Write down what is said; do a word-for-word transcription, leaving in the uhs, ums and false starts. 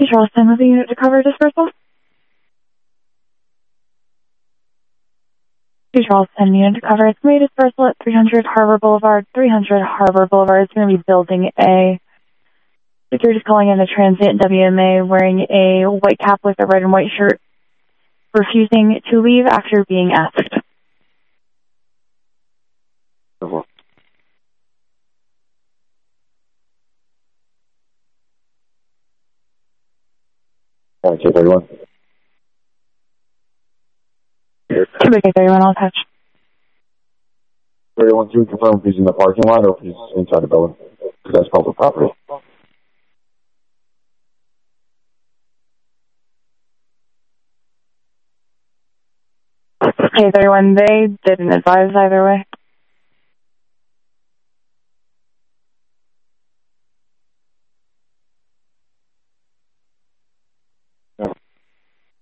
Charleston, moving unit to cover dispersal. To Charleston, unit to cover estimated dispersal at three hundred Harbor Boulevard. three hundred Harbor Boulevard is going to be building A. Security's calling in a transient W M A wearing a white cap with a red and white shirt, refusing to leave after being asked. Uh-huh. K thirty-one. K thirty-one, I'll touch. thirty-one, can you confirm if he's in the parking lot or if he's inside the building? Because that's public property. K thirty-one, they didn't advise either way.